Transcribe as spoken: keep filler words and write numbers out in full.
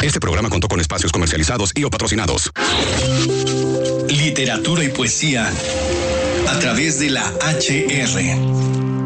Este programa contó con espacios comercializados y o patrocinados. Literatura y poesía a través de la H R.